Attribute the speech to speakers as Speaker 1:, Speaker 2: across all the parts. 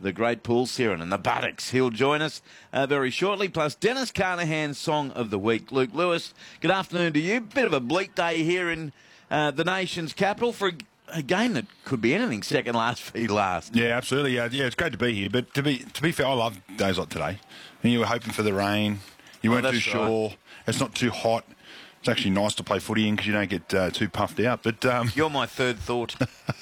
Speaker 1: the great Paul Siren and the Buttocks. He'll join us very shortly, plus Dennis Carnahan's Song of the Week. Luke Lewis, good afternoon to you. Bit of a bleak day here in the nation's capital for a game that could be anything, second last v last.
Speaker 2: Yeah, absolutely. Yeah, it's great to be here. But to be fair, I love days like today. And you were hoping for the rain. You weren't too sure. Right. It's not too hot. It's actually nice to play footy in because you don't get too puffed out. But
Speaker 1: you're my third thought.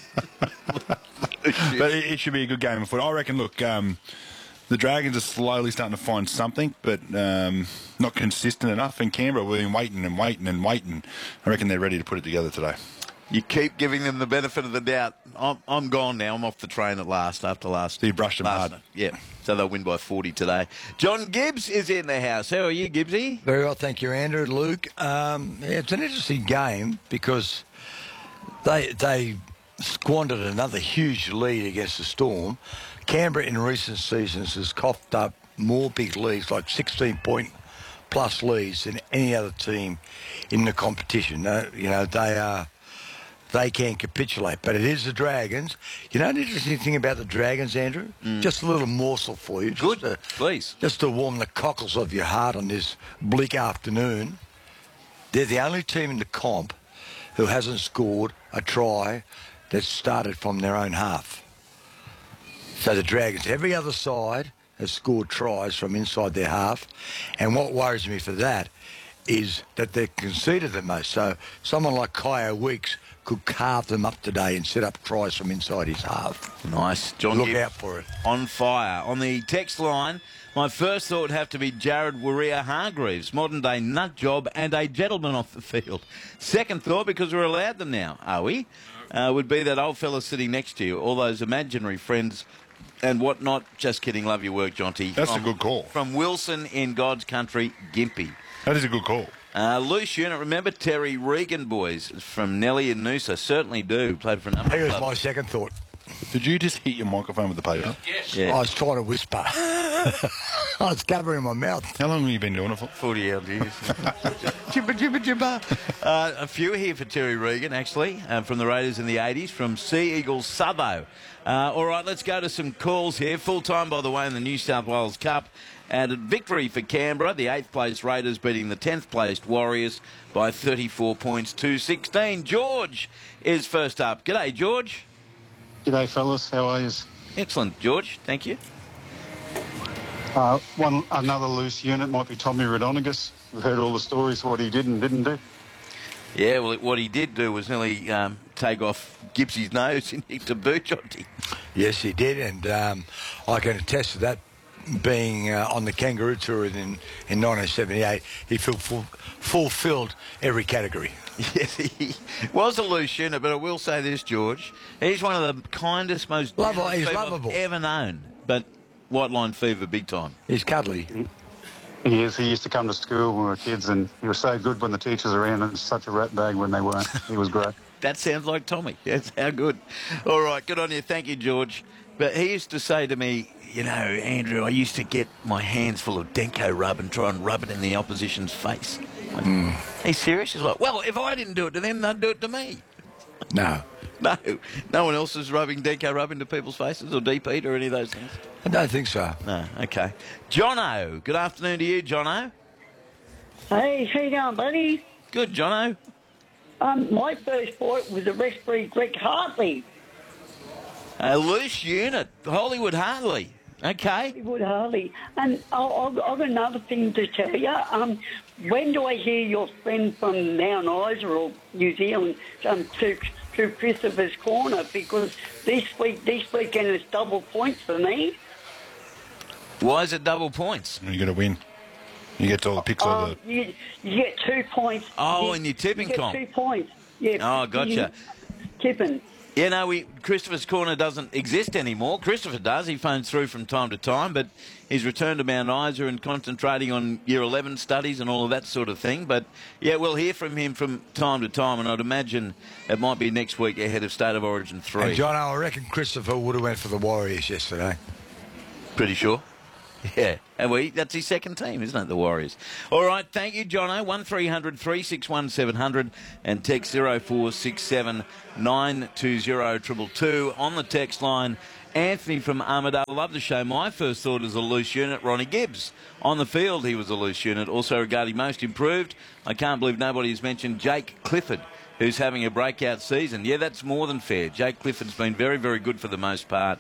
Speaker 2: But it should be a good game of foot. I reckon, look, the Dragons are slowly starting to find something, but not consistent enough. In Canberra, we've been waiting. I reckon they're ready to put it together today.
Speaker 1: You keep giving them the benefit of the doubt. I'm gone now. I'm off the train at last after last.
Speaker 2: So you brushed them hard.
Speaker 1: Yeah, so they'll win by 40 today. John Gibbs is in the house. How are you, Gibbsy?
Speaker 3: Very well, thank you, Andrew. Luke, it's an interesting game because they squandered another huge lead against the Storm. Canberra in recent seasons has coughed up more big leads, like 16-point plus leads, than any other team in the competition. They can capitulate, but it is the Dragons. You know the interesting thing about the Dragons, Andrew? Just a little morsel for you.
Speaker 1: Good, please.
Speaker 3: Just to warm the cockles of your heart on this bleak afternoon. They're the only team in the comp who hasn't scored a try that started from their own half. So the Dragons, every other side has scored tries from inside their half. And what worries me for that is that they've conceded the most. So someone like Kyo Weeks could carve them up today and set up tries from inside his half.
Speaker 1: Nice. John
Speaker 3: Look
Speaker 1: Gibbs
Speaker 3: out for it.
Speaker 1: On fire. On the text line, my first thought would have to be Jared Warrior-Hargreaves, modern-day nut job and a gentleman off the field. Second thought, because we're allowed them now, are we? Would be that old fella sitting next to you, all those imaginary friends and whatnot. Just kidding. Love your work, Jonty.
Speaker 2: That's a good call.
Speaker 1: From Wilson in God's country, Gympie.
Speaker 2: That is a good call.
Speaker 1: Loose unit. Remember Terry Regan, boys, from Nellie and Noosa? Certainly do. Played for a number of
Speaker 3: Here's
Speaker 1: clubs.
Speaker 3: my second thought.
Speaker 2: Did you just hit your microphone with the paper?
Speaker 1: Yes. Yeah.
Speaker 3: I was trying to whisper. I was covering my mouth.
Speaker 2: How long have you been doing it for?
Speaker 1: 40 odd years. Jibba, jibba, jibba. A few here for Terry Regan, actually, from the Raiders in the 80s, from Sea Eagles Subbo. All right, let's go to some calls here. Full time, by the way, in the New South Wales Cup. And a victory for Canberra, the 8th place Raiders beating the 10th placed Warriors by 34 points to 16. George is first up. G'day, George.
Speaker 4: G'day, fellas. How are you?
Speaker 1: Excellent, George. Thank you.
Speaker 4: Another loose unit might be Tommy Rodonigas. We've heard all the stories, what he did and didn't do.
Speaker 1: Yeah, well, what he did do was nearly take off Gibbsy's nose in to boot, Jonty.
Speaker 3: Yes, he did, and I can attest to that. Being on the Kangaroo Tour in 1978, he fulfilled every category.
Speaker 1: Yes, he was a loose unit, but I will say this, George. He's one of the kindest, most generous people I've ever known. But white line fever, big time.
Speaker 3: He's cuddly.
Speaker 4: He is. He used to come to school when we were kids, and he was so good when the teachers were in, and such a rat bag when they weren't. He was great.
Speaker 1: That sounds like Tommy. That's how good. All right, good on you. Thank you, George. But he used to say to me, you know, Andrew, I used to get my hands full of Denko rub and try and rub it in the opposition's face. He's serious? He's like, well, if I didn't do it to them, they'd do it to me.
Speaker 3: No.
Speaker 1: No one else is rubbing Denko rub into people's faces or Deep Eat or any of those things?
Speaker 3: I don't think so.
Speaker 1: No, okay. Jono, good afternoon to you, Jono.
Speaker 5: Hey, how you going, buddy?
Speaker 1: Good, Jono.
Speaker 5: My first point was the referee, Greg Hartley.
Speaker 1: A loose unit, Hollywood Hartley. Okay.
Speaker 5: Hollywood Hartley. And I've got another thing to tell you. When do I hear your friend from Mount Isa or New Zealand to Christopher's Corner? Because this weekend is double points for me.
Speaker 1: Why is it double points?
Speaker 2: You got to win. You get all the picks over the...
Speaker 5: You get 2 points.
Speaker 1: Oh, in your tipping comp.
Speaker 5: You get 2 points. Yeah.
Speaker 1: Oh, gotcha.
Speaker 5: Tipping.
Speaker 1: Yeah, no, Christopher's Corner doesn't exist anymore. Christopher does. He phones through from time to time, but he's returned to Mount Isa and concentrating on Year 11 studies and all of that sort of thing. But, yeah, we'll hear from him from time to time, and I'd imagine it might be next week ahead of State of Origin 3.
Speaker 3: And, John, I reckon Christopher would have went for the Warriors yesterday.
Speaker 1: Pretty sure. Yeah, and that's his second team, isn't it, the Warriors? All right, thank you, Jono. 1300 361 700 and text 0467 920 222. On the text line Anthony from Armidale, love the show. My first thought is a loose unit, Ronnie Gibbs. On the field, he was a loose unit. Also regarding most improved, I can't believe nobody has mentioned Jake Clifford, who's having a breakout season. Yeah, that's more than fair. Jake Clifford's been very, very good for the most part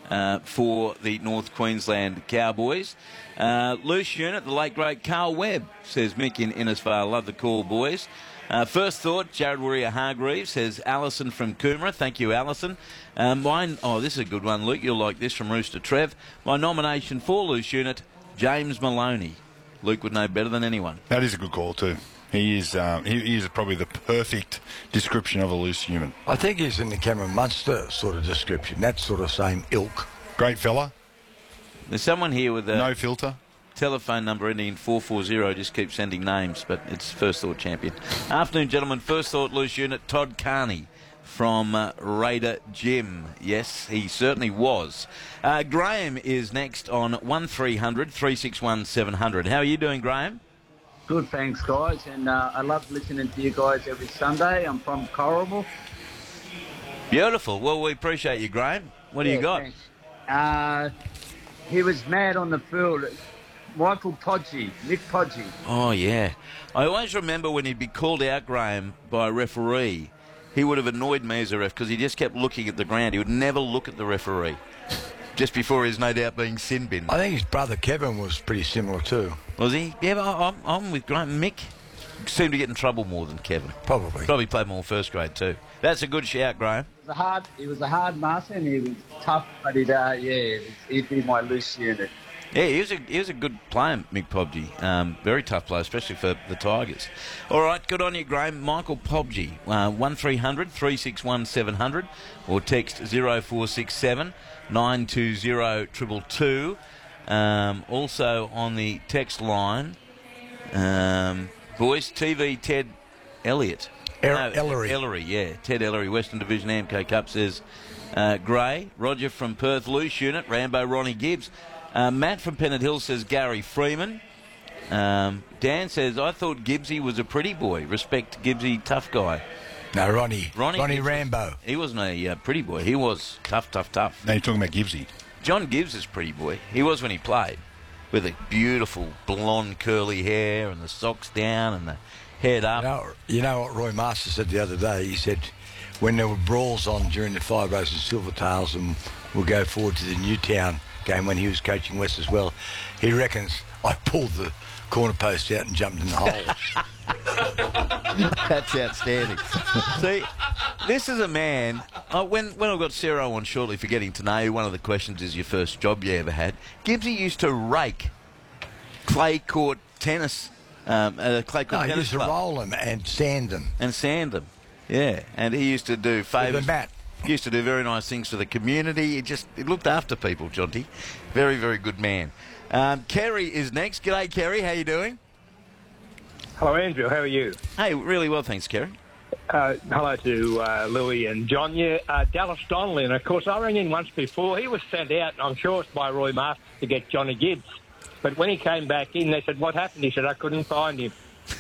Speaker 1: for the North Queensland Cowboys. Loose unit, the late, great Carl Webb, says Mick in Innisfail. Love the call, boys. First thought, Jared Warrior-Hargreaves, says Alison from Coomera. Thank you, Alison. This is a good one, Luke. You'll like this from Rooster Trev. My nomination for loose unit, James Maloney. Luke would know better than anyone.
Speaker 2: That is a good call too. He is probably the perfect description of a loose unit.
Speaker 3: I think he's in the Cameron Munster sort of description, that sort of same ilk.
Speaker 2: Great fella.
Speaker 1: There's someone here with a
Speaker 2: No filter.
Speaker 1: telephone number ending in 440. Just keep sending names, but it's First Thought champion. Afternoon, gentlemen. First Thought loose unit, Todd Carney from Raider Gym. Yes, he certainly was. Graham is next on 1300 361 700. How are you doing, Graham?
Speaker 6: Good, thanks, guys. And I love listening to you guys every Sunday. I'm from Corrigal.
Speaker 1: Beautiful. Well, we appreciate you, Graham. What do you got?
Speaker 6: Thanks. He was mad on the field. Michael Podgy, Nick Podgy.
Speaker 1: Oh, yeah. I always remember when he'd be called out, Graham, by a referee, he would have annoyed me as a ref because he just kept looking at the ground. He would never look at the referee. Just before he's no doubt being sin binned.
Speaker 3: I think his brother Kevin was pretty similar too.
Speaker 1: Was he? Yeah, but I'm with Graham. Mick seemed to get in trouble more than Kevin.
Speaker 3: Probably
Speaker 1: Played more first grade too. That's a good shout, Graham.
Speaker 6: He was a hard master and he was tough, but he'd be my loose unit.
Speaker 1: Yeah, he was a good player, Mick Pobgy. Very tough player, especially for the Tigers. All right, good on you, Graham. Michael Pobgy, 1300 361 700 or text 0467 920 222. Also on the text line, boys, TV Ted Elliott.
Speaker 3: Ellery,
Speaker 1: yeah. Ted Ellery, Western Division Amco Cup, says Gray. Roger from Perth, loose unit. Rambo, Ronnie Gibbs. Matt from Pennant Hill says Gary Freeman. Dan says, I thought Gibbsy was a pretty boy. Respect Gibbsy, tough guy.
Speaker 3: No, Ronnie
Speaker 1: Gibbs
Speaker 3: Rambo.
Speaker 1: He wasn't a pretty boy. He was tough.
Speaker 2: Now you're talking about Gibbsy.
Speaker 1: John Gibbs is pretty boy. He was when he played. With the beautiful blonde curly hair and the socks down and the head up.
Speaker 3: You know what Roy Master said the other day? He said when there were brawls on during the Five Roses Silvertails, and we'll go forward to the Newtown game when he was coaching West as well, he reckons I pulled the corner post out and jumped in the hole.
Speaker 1: That's outstanding. See, this is a man. When I've got Sarah on shortly for getting to know you, one of the questions is your first job you ever had. Gibbsy used to rake clay court tennis.
Speaker 3: He used to roll them and sand them.
Speaker 1: Yeah, and he used to do favours.
Speaker 3: With a mat.
Speaker 1: He used to do very nice things for the community. He looked after people, Jonty. Very, very good man. Kerry is next. G'day, Kerry. How you doing?
Speaker 7: Hello, Andrew. How are you?
Speaker 1: Hey, really well, thanks, Kerry.
Speaker 7: Hello to Louis and John. Yeah, Dallas Donnelly, and of course I rang in once before. He was sent out, and I'm sure it's by Roy Master to get Johnny Gibbs. But when he came back in, they said, what happened? He said, I couldn't find him.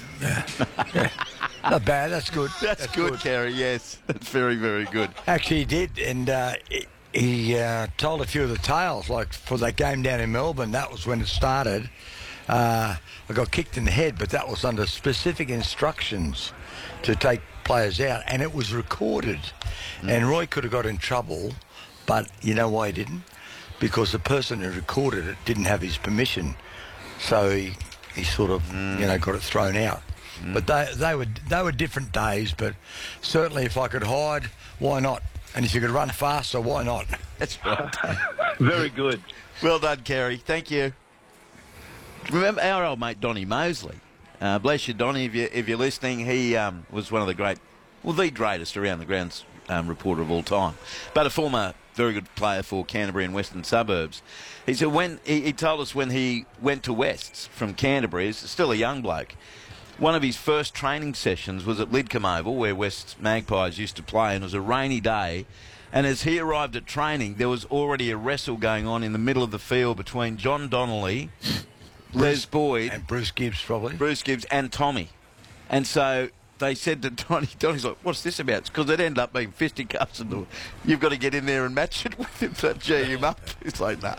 Speaker 3: Not bad, that's good.
Speaker 1: That's good, Kerry, yes. That's very, very good.
Speaker 3: Actually, he did, and he told a few of the tales, like for that game down in Melbourne. That was when it started. I got kicked in the head, but that was under specific instructions to take players out, and it was recorded. And Roy could have got in trouble, but you know why he didn't? Because the person who recorded it didn't have his permission, so he sort of got it thrown out. But they were different days. But certainly, if I could hide, why not? And if you could run faster, why not?
Speaker 1: That's right.
Speaker 7: Very good.
Speaker 1: Well done, Kerry. Thank you. Remember our old mate Donny Mosley. Bless you, Donny, if you're listening. He was one of the the greatest around the grounds reporter of all time, but a former very good player for Canterbury and Western Suburbs. He said when he told us when he went to Wests from Canterbury, he's still a young bloke, one of his first training sessions was at Lidcombe Oval, where West's Magpies used to play, and it was a rainy day. And as he arrived at training, there was already a wrestle going on in the middle of the field between John Donnelly, Les Boyd...
Speaker 3: And Bruce Gibbs, probably.
Speaker 1: Bruce Gibbs and Tommy. And so they said to Donny's like, what's this about? It's because it ended up being fisticuffs and you've got to get in there and match it with him to gee him up. It's like, nah.